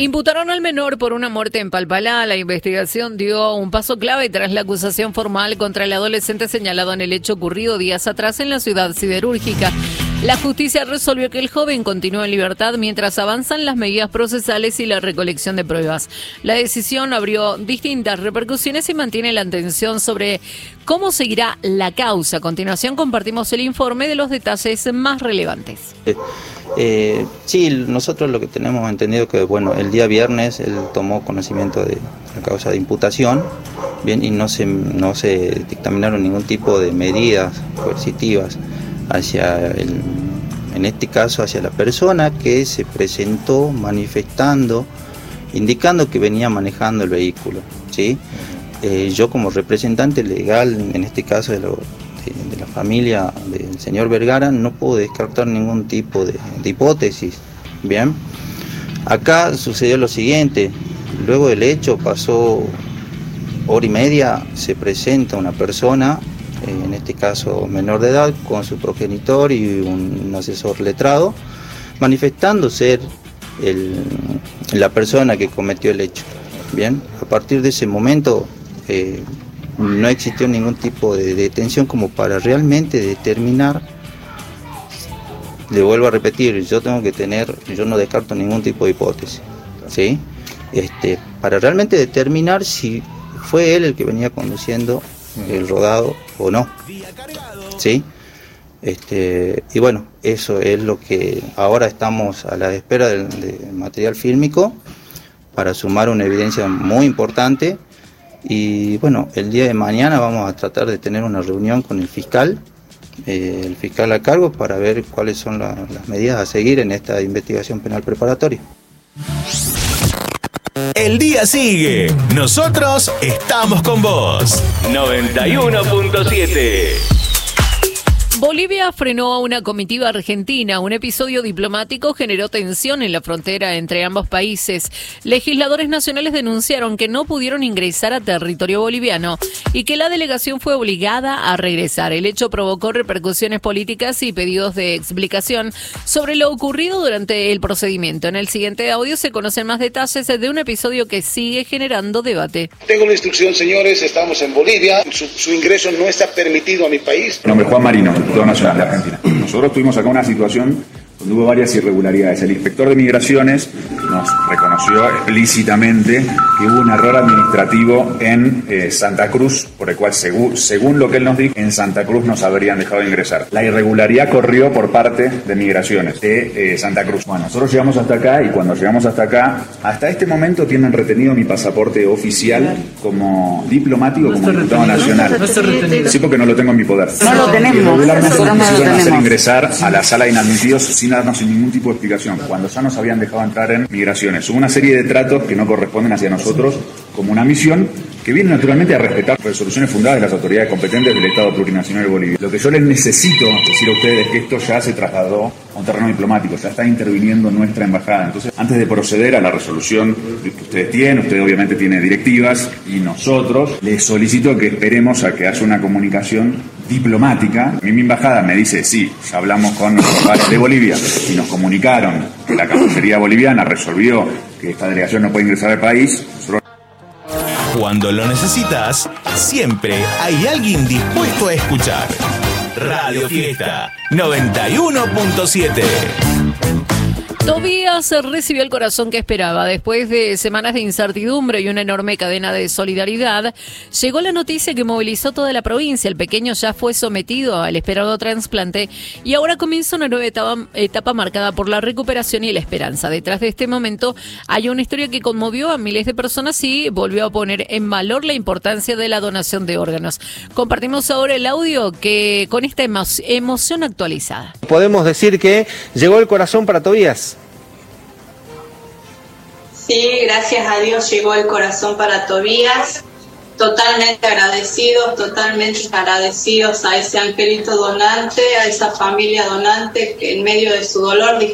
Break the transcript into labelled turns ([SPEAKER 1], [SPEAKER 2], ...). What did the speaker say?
[SPEAKER 1] Imputaron al menor por una muerte en Palpalá. La investigación dio un paso clave tras la acusación formal contra el adolescente señalado en el hecho ocurrido días atrás en la ciudad siderúrgica. La justicia resolvió que el joven continúa en libertad mientras avanzan las medidas procesales y la recolección de pruebas. La decisión abrió distintas repercusiones y mantiene la atención sobre cómo seguirá la causa. A continuación compartimos el informe de los detalles más relevantes.
[SPEAKER 2] Sí, nosotros lo que tenemos entendido que, bueno, el día viernes él tomó conocimiento de la causa de imputación, bien, y no se dictaminaron ningún tipo de medidas coercitivas hacia en este caso hacia la persona que se presentó manifestando, indicando que venía manejando el vehículo, ¿sí? Yo como representante legal, en este caso de la familia del señor Vergara, no puedo descartar ningún tipo de hipótesis. Bien, acá sucedió lo siguiente: luego del hecho pasó hora y media, se presenta una persona, en este caso menor de edad, con su progenitor y un asesor letrado, manifestando ser la persona que cometió el hecho. Bien, a partir de ese momento no existió ningún tipo de detención como para realmente determinar. Le vuelvo a repetir, yo no descarto ningún tipo de hipótesis, ¿sí? Para realmente determinar si fue él el que venía conduciendo el rodado o no, ¿sí? Y bueno, eso es lo que ahora estamos a la espera del material fílmico para sumar una evidencia muy importante. Y bueno, el día de mañana vamos a tratar de tener una reunión con el fiscal a cargo, para ver cuáles son las medidas a seguir en esta investigación penal preparatoria.
[SPEAKER 3] El día sigue. Nosotros estamos con vos. 91.7.
[SPEAKER 1] Bolivia frenó a una comitiva argentina. Un episodio diplomático generó tensión en la frontera entre ambos países. Legisladores nacionales denunciaron que no pudieron ingresar a territorio boliviano y que la delegación fue obligada a regresar. El hecho provocó repercusiones políticas y pedidos de explicación sobre lo ocurrido durante el procedimiento. En el siguiente audio se conocen más detalles de un episodio que sigue generando debate.
[SPEAKER 4] Tengo una instrucción, señores, estamos en Bolivia. Su ingreso no está permitido a mi país.
[SPEAKER 5] Mi nombre es Juan Marino, diputado nacional de Argentina. Nosotros tuvimos acá una situación donde hubo varias irregularidades. El inspector de migraciones nos reconoció explícitamente que hubo un error administrativo en Santa Cruz, por el cual, según lo que él nos dijo, en Santa Cruz nos habrían dejado ingresar. La irregularidad corrió por parte de migraciones de Santa Cruz. Bueno, nosotros llegamos hasta acá, y cuando llegamos hasta acá, hasta este momento tienen retenido mi pasaporte oficial como diplomático, como diputado nacional. Sí, porque no lo tengo en mi poder.
[SPEAKER 6] No lo tenemos.
[SPEAKER 5] Regularmente nos quisieron hacer ingresar a la sala de inadmitidos sin darnos ningún tipo de explicación, cuando ya nos habían dejado entrar en migraciones. Hubo una serie de tratos que no corresponden hacia nosotros como una misión que viene naturalmente a respetar resoluciones fundadas de las autoridades competentes del Estado Plurinacional de Bolivia. Lo que yo les necesito decir a ustedes es que esto ya se trasladó a un terreno diplomático, ya está interviniendo nuestra embajada. Entonces, antes de proceder a la resolución que ustedes tienen, usted obviamente tiene directivas, y nosotros les solicito que esperemos a que haya una comunicación diplomática. A mí mi embajada me dice, sí, ya hablamos con nuestros padres de Bolivia y nos comunicaron que la Cancillería boliviana resolvió que esta delegación no puede ingresar al país.
[SPEAKER 3] Cuando lo necesitas, siempre hay alguien dispuesto a escuchar. Radio Fiesta 91.7.
[SPEAKER 1] Tobías recibió el corazón que esperaba. Después de semanas de incertidumbre y una enorme cadena de solidaridad, llegó la noticia que movilizó toda la provincia. El pequeño ya fue sometido al esperado trasplante y ahora comienza una nueva etapa marcada por la recuperación y la esperanza. Detrás de este momento hay una historia que conmovió a miles de personas y volvió a poner en valor la importancia de la donación de órganos. Compartimos ahora el audio que con esta emoción actualizada.
[SPEAKER 7] Podemos decir que llegó el corazón para Tobías.
[SPEAKER 8] Sí, gracias a Dios llegó el corazón para Tobías. Totalmente agradecidos a ese angelito donante, a esa familia donante que en medio de su dolor dijo: